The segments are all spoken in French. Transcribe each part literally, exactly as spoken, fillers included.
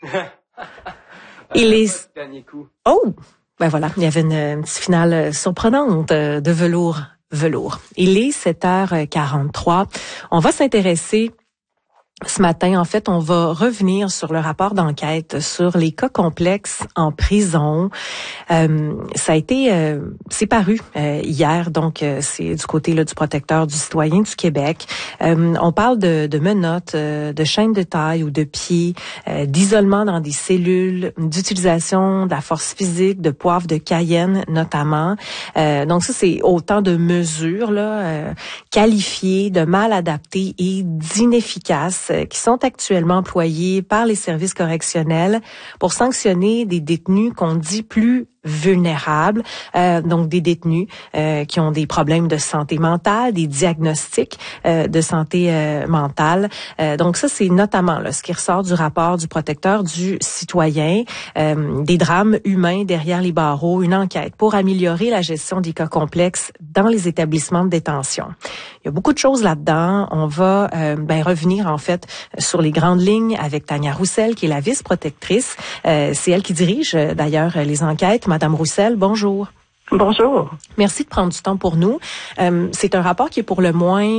Il est... Oh! Ben voilà, il y avait une, une petite finale surprenante de velours. Velours. Il est sept heures quarante-trois. On va s'intéresser ce matin, en fait, on va revenir sur le rapport d'enquête sur les cas complexes en prison. Euh, ça a été, euh, c'est paru euh, hier, donc euh, c'est du côté là, du protecteur du citoyen du Québec. Euh, on parle de, de menottes, euh, de chaînes de taille ou de pieds, euh, d'isolement dans des cellules, d'utilisation de la force physique, de poivre de Cayenne notamment. Euh, donc ça, c'est autant de mesures là euh, qualifiées de mal adaptées et d'inefficaces qui sont actuellement employés par les services correctionnels pour sanctionner des détenus qu'on dit plus vulnérables, euh, donc des détenus euh, qui ont des problèmes de santé mentale, des diagnostics euh, de santé euh, mentale. Euh, donc ça, c'est notamment là, ce qui ressort du rapport du protecteur du citoyen, euh, des drames humains derrière les barreaux, une enquête pour améliorer la gestion des cas complexes dans les établissements de détention. Il y a beaucoup de choses là-dedans. On va euh, ben, revenir en fait sur les grandes lignes avec Tania Roussel, qui est la vice-protectrice. Euh, c'est elle qui dirige euh, d'ailleurs les enquêtes. Madame Roussel, bonjour. Bonjour. Merci de prendre du temps pour nous. Euh, c'est un rapport qui est pour le moins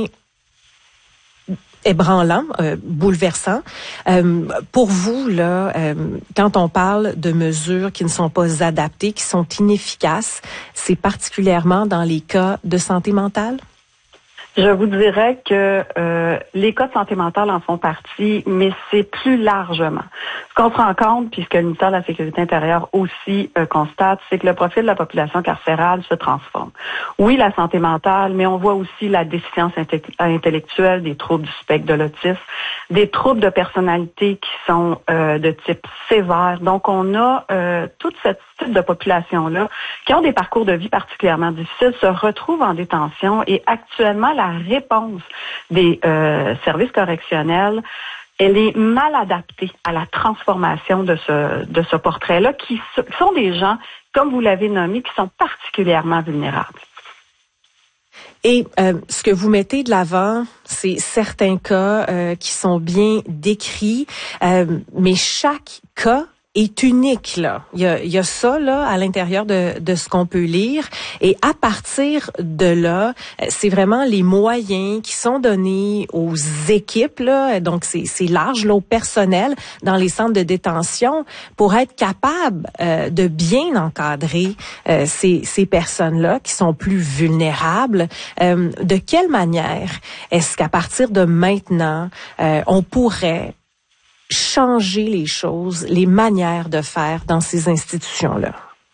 ébranlant, euh, bouleversant. Euh, pour vous, là, euh, quand on parle de mesures qui ne sont pas adaptées, qui sont inefficaces, c'est particulièrement dans les cas de santé mentale? Je vous dirais que euh, les cas de santé mentale en font partie, mais c'est plus largement. Ce qu'on se rend compte, puis ce que le ministère de la Sécurité intérieure aussi euh, constate, c'est que le profil de la population carcérale se transforme. Oui, la santé mentale, mais on voit aussi la déficience intellectuelle, des troubles du spectre de l'autisme, des troubles de personnalité qui sont euh, de type sévère. Donc, on a euh, toute cette type de population-là qui ont des parcours de vie particulièrement difficiles, se retrouvent en détention et actuellement, la réponse des euh, services correctionnels, elle est mal adaptée à la transformation de ce de ce portrait-là, qui sont des gens, comme vous l'avez nommé, qui sont particulièrement vulnérables. Et euh, ce que vous mettez de l'avant, c'est certains cas euh, qui sont bien décrits, euh, mais chaque cas est unique, là. Il y a, il y a ça, là, à l'intérieur de, de ce qu'on peut lire. Et à partir de là, c'est vraiment les moyens qui sont donnés aux équipes, là. Donc, c'est, c'est large, là, au personnel dans les centres de détention pour être capable euh, de bien encadrer euh, ces, ces personnes-là qui sont plus vulnérables. Euh, de quelle manière est-ce qu'à partir de maintenant, euh, on pourrait changer les choses, les manières de faire dans ces institutions-là?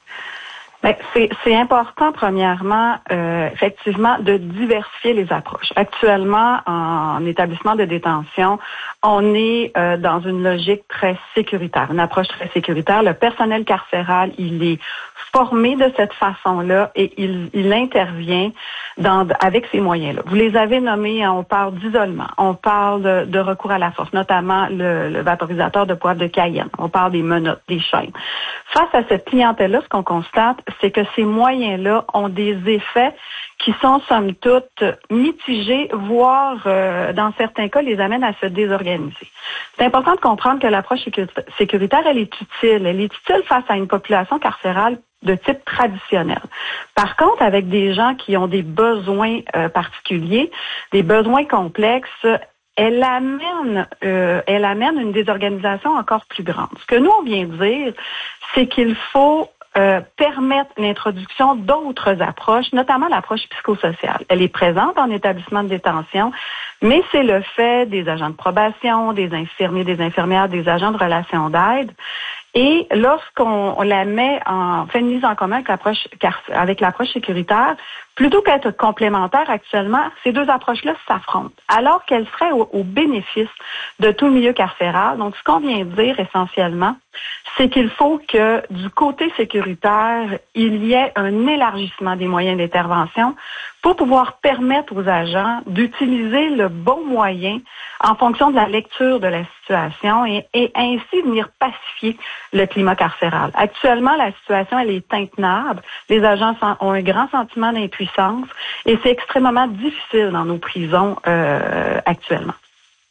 Bien, c'est, c'est important, premièrement, euh, effectivement, de diversifier les approches. Actuellement, en, en établissement de détention, on est euh, dans une logique très sécuritaire, une approche très sécuritaire. Le personnel carcéral, il est formé de cette façon-là et il, il intervient dans, avec ces moyens-là. Vous les avez nommés, on parle d'isolement, on parle de, de recours à la force, notamment le, le vaporisateur de poivre de Cayenne, on parle des menottes, des chaînes. Face à cette clientèle-là, ce qu'on constate, c'est que ces moyens-là ont des effets qui sont, somme toute, mitigés, voire, euh, dans certains cas, les amènent à se désorganiser. C'est important de comprendre que l'approche sécuritaire, elle est utile. Elle est utile face à une population carcérale de type traditionnel. Par contre, avec des gens qui ont des besoins euh, particuliers, des besoins complexes, elle amène, euh, elle amène une désorganisation encore plus grande. Ce que nous, on vient de dire, c'est qu'il faut Euh, permettre l'introduction d'autres approches, notamment l'approche psychosociale. Elle est présente en établissement de détention, mais c'est le fait des agents de probation, des infirmiers, des infirmières, des agents de relations d'aide. Et lorsqu'on on la met en fait une mise en commun avec l'approche, avec l'approche sécuritaire, plutôt qu'être complémentaire actuellement, ces deux approches-là s'affrontent, alors qu'elles seraient au, au bénéfice de tout le milieu carcéral. Donc, ce qu'on vient de dire essentiellement, c'est qu'il faut que du côté sécuritaire, il y ait un élargissement des moyens d'intervention pour pouvoir permettre aux agents d'utiliser le bon moyen en fonction de la lecture de la situation et, et ainsi venir pacifier le climat carcéral. Actuellement, la situation, elle est intenable. Les agents ont un grand sentiment d'impuissance et c'est extrêmement difficile dans nos prisons euh, actuellement.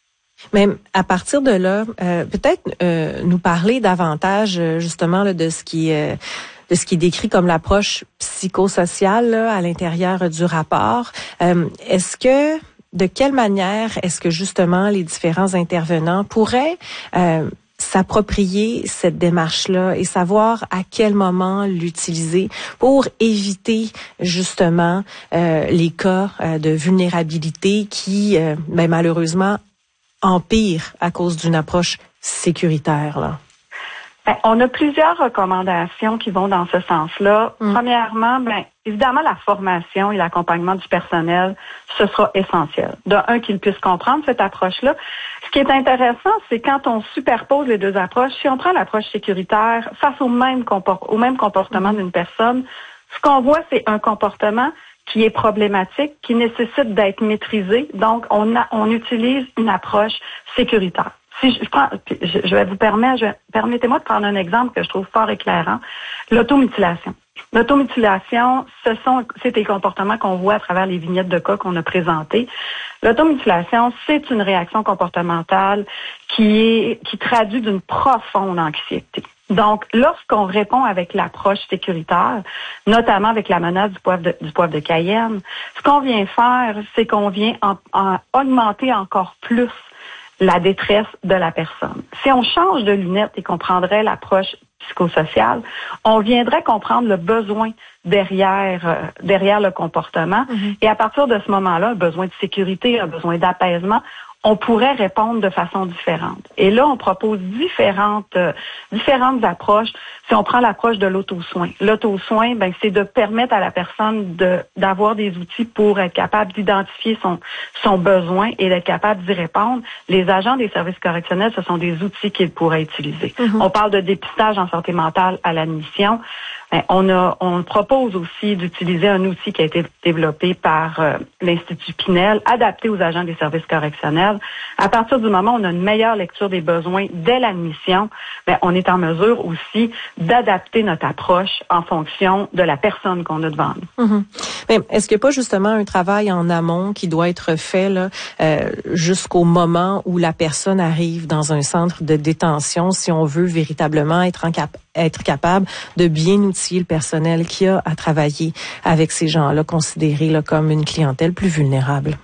Mais à partir de là, euh, peut-être euh, nous parler davantage justement là, de ce qui euh, de ce qui est décrit comme l'approche psychosociale là, à l'intérieur du rapport. Euh, est-ce que de quelle manière est-ce que justement les différents intervenants pourraient euh, s'approprier cette démarche-là et savoir à quel moment l'utiliser pour éviter justement euh, les cas euh, de vulnérabilité qui, euh, ben, malheureusement, empirent à cause d'une approche sécuritaire, là? Ben, on a plusieurs recommandations qui vont dans ce sens-là. Mm. Premièrement, ben, évidemment, la formation et l'accompagnement du personnel, ce sera essentiel. De un, qu'ils puissent comprendre cette approche-là. Ce qui est intéressant, c'est quand on superpose les deux approches, si on prend l'approche sécuritaire face au même, compor- au même comportement mm. d'une personne, ce qu'on voit, c'est un comportement qui est problématique, qui nécessite d'être maîtrisé. Donc, on, a, on utilise une approche sécuritaire. Si je, prends, je, je vais vous permettre, je, permettez-moi de prendre un exemple que je trouve fort éclairant. L'automutilation. L'automutilation, ce sont, c'est des comportements qu'on voit à travers les vignettes de cas qu'on a présentées. L'automutilation, c'est une réaction comportementale qui est, qui traduit d'une profonde anxiété. Donc, lorsqu'on répond avec l'approche sécuritaire, notamment avec la menace du poivre de, du poivre de Cayenne, ce qu'on vient faire, c'est qu'on vient en, en augmenter encore plus la détresse de la personne. Si on change de lunettes et qu'on prendrait l'approche psychosociale, on viendrait comprendre le besoin derrière euh, derrière le comportement. Mm-hmm. Et à partir de ce moment-là, un besoin de sécurité, un besoin d'apaisement, on pourrait répondre de façon différente. Et là, on propose différentes euh, différentes approches. Si on prend l'approche de l'auto-soin, l'auto-soin, ben c'est de permettre à la personne de d'avoir des outils pour être capable d'identifier son son besoin et d'être capable d'y répondre. Les agents des services correctionnels, ce sont des outils qu'ils pourraient utiliser. Mm-hmm. On parle de dépistage en santé mentale à l'admission. Ben, on a on propose aussi d'utiliser un outil qui a été développé par euh, l'Institut Pinel, adapté aux agents des services correctionnels. À partir du moment où on a une meilleure lecture des besoins dès l'admission, ben, on est en mesure aussi d'adapter notre approche en fonction de la personne qu'on a devant nous. Mm-hmm. Mais est-ce qu'il n'y a pas justement un travail en amont qui doit être fait là, euh, jusqu'au moment où la personne arrive dans un centre de détention, si on veut véritablement être, en cap- être capable de bien outiller le personnel qui a à travailler avec ces gens-là, considérés là, comme une clientèle plus vulnérable?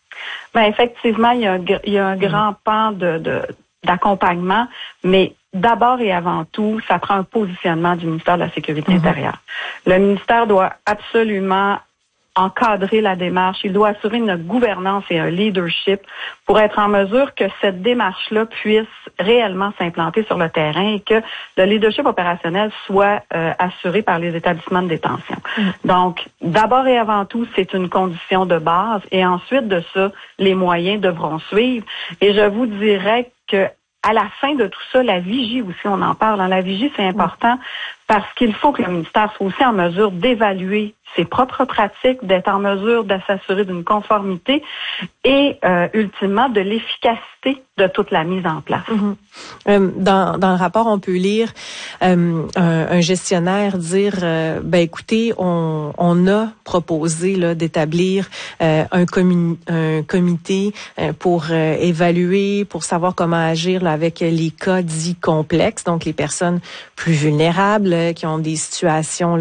Ben effectivement, il y a un, il y a un grand mmh. pan de, de, d'accompagnement, mais d'abord et avant tout, ça prend un positionnement du ministère de la Sécurité mmh. intérieure. Le ministère doit absolument encadrer la démarche, il doit assurer une gouvernance et un leadership pour être en mesure que cette démarche-là puisse réellement s'implanter sur le terrain et que le leadership opérationnel soit euh, assuré par les établissements de détention. Mmh. Donc, d'abord et avant tout, c'est une condition de base et ensuite de ça, les moyens devront suivre. Et je vous dirais que à la fin de tout ça, la vigie aussi, on en parle. Hein, la vigie, c'est important parce qu'il faut que le ministère soit aussi en mesure d'évaluer ses propres pratiques, d'être en mesure de s'assurer d'une conformité et euh, ultimement de l'efficacité de toute la mise en place. Mm-hmm. Euh, dans, dans le rapport, on peut lire euh, un, un gestionnaire dire euh, ben écoutez, on, on a proposé là d'établir euh, un, comi- un comité euh, pour euh, évaluer, pour savoir comment agir là, avec les cas dits complexes, donc les personnes plus vulnérables euh, qui ont des situations là,